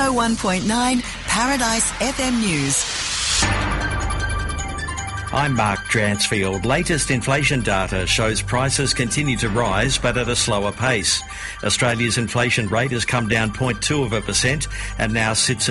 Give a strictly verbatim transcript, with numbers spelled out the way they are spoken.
oh one point nine Paradise F M News. I'm Mark Dransfield. Latest inflation data shows prices continue to rise, but at a slower pace. Australia's inflation rate has come down zero point two of a percent and now sits